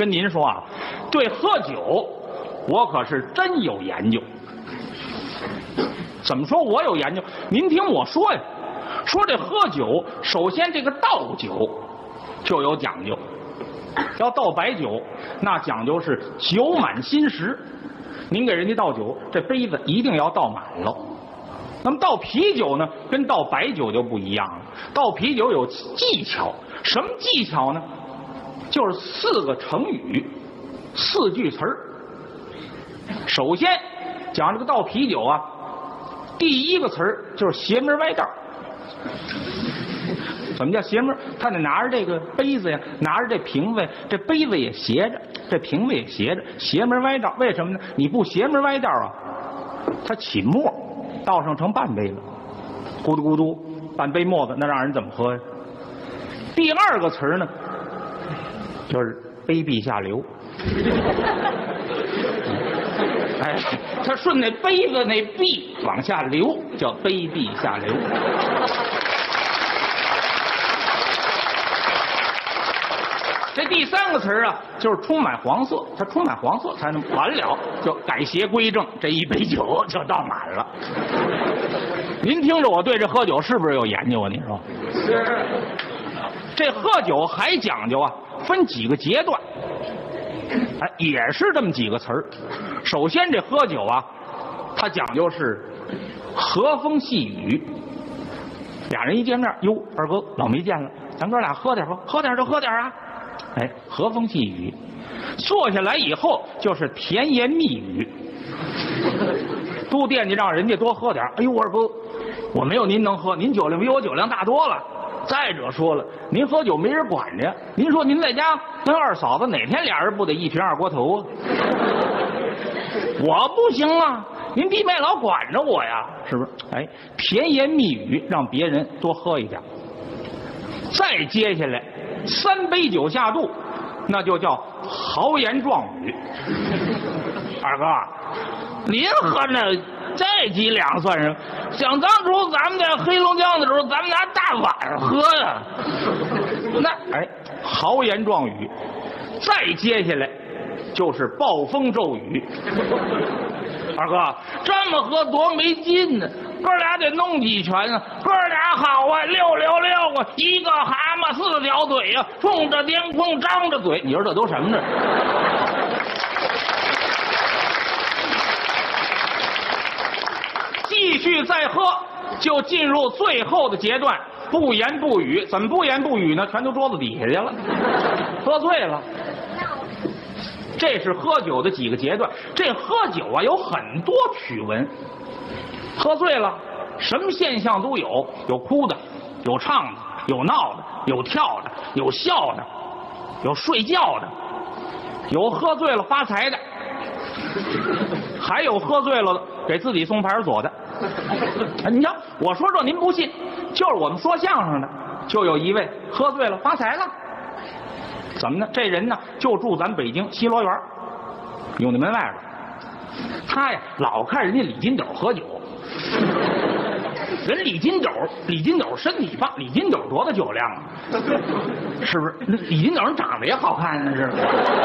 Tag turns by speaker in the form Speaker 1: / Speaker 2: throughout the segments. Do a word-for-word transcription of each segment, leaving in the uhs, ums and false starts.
Speaker 1: 跟您说啊，对喝酒，我可是真有研究。怎么说我有研究？您听我说呀，说这喝酒，首先这个倒酒就有讲究。要倒白酒，那讲究是酒满心实。您给人家倒酒，这杯子一定要倒满了。那么倒啤酒呢，跟倒白酒就不一样了。倒啤酒有技巧，什么技巧呢？就是四个成语，四句词儿。首先讲这个倒啤酒啊，第一个词儿就是邪门歪道。怎么叫邪门？他得拿着这个杯子呀，拿着这瓶子呀，这杯子也斜着，这瓶子也斜着，邪门歪道。为什么呢？你不邪门歪道啊，它起沫，倒上成半杯了，咕嘟咕嘟，半杯沫子，那让人怎么喝呀？第二个词儿呢，就是卑鄙下流。哎，他顺那杯子那壁往下流，叫卑鄙下流。这第三个词儿啊，就是充满黄色，它充满黄色才能完了，就改邪归正，这一杯酒就倒满了。您听着，我对这喝酒是不是有研究啊？你说是。这喝酒还讲究啊，分几个阶段，哎，也是这么几个词儿。首先，这喝酒啊，它讲究是和风细雨。俩人一见面，哟，二哥老没见了，咱哥俩喝点吧，喝点就喝点啊。哎，和风细雨，坐下来以后就是甜言蜜语，都惦记让人家多喝点。哎呦，二哥，我没有您能喝，您酒量比我酒量大多了。再者说了，您喝酒没人管着，您说您在家跟二嫂子哪天俩人不得一瓶二锅头啊？我不行啊，您弟妹老管着我呀，是不是？哎，甜言蜜语让别人多喝一点。再接下来三杯酒下肚，那就叫豪言壮语。二哥，您喝那这几两算什么？想当初咱们在黑龙江的时候，咱们拿大碗喝呀。那哎，豪言壮语。再接下来就是暴风骤雨。二哥，这么喝多没劲呢，哥俩得弄几拳啊！哥俩好啊，六六六啊，一个蛤蟆四条腿呀、啊，冲着天空张着嘴，你说这都什么呢？继续再喝，就进入最后的阶段，不言不语。怎么不言不语呢？全都桌子底下去了，喝醉了。这是喝酒的几个阶段。这喝酒啊，有很多趣闻。喝醉了，什么现象都有，有哭的，有唱的，有闹的，有跳的，有笑的，有睡觉的，有喝醉了发财的，还有喝醉了给自己送派出所的。你瞧，我说这您不信，就是我们说相声的，就有一位喝醉了发财了。怎么呢？这人呢就住咱北京西罗园永定门外边，他呀老看人家李金斗喝酒。人李金斗，李金斗身体棒，李金斗多大酒量啊？是不是？那李金斗人长得也好看呢，是不是？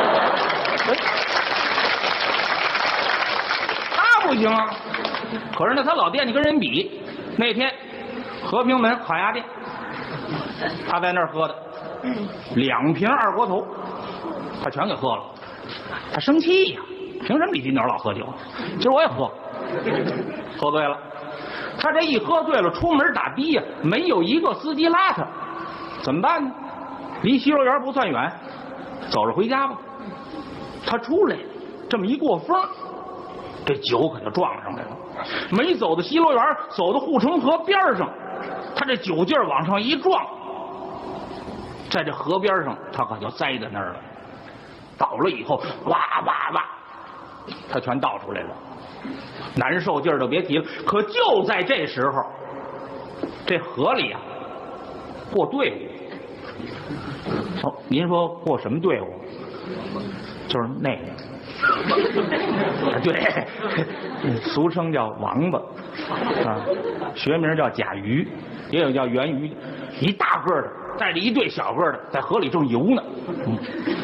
Speaker 1: 他不行啊。可是呢，他老惦记跟人比。那天和平门烤鸭店，他在那儿喝的。两瓶二锅头，他全给喝了。他生气呀、啊，凭什么李金斗老喝酒？今儿我也喝，喝醉了。他这一喝醉了，出门打的呀，没有一个司机拉他，怎么办呢？离西罗园不算远，走着回家吧。他出来，这么一过风，这酒可就撞上来了。没走到西罗园，走到护城河边上，他这酒劲儿往上一撞。在这河边上，他可就栽在那儿了。倒了以后，哇哇哇，他全倒出来了，难受劲儿就别提了。可就在这时候，这河里啊，过队伍。哦，您说过什么队伍？就是那个，对，俗称叫王八啊，学名叫甲鱼，也有叫圆鱼，一大个的。带着一队小个的在河里正游呢，嗯，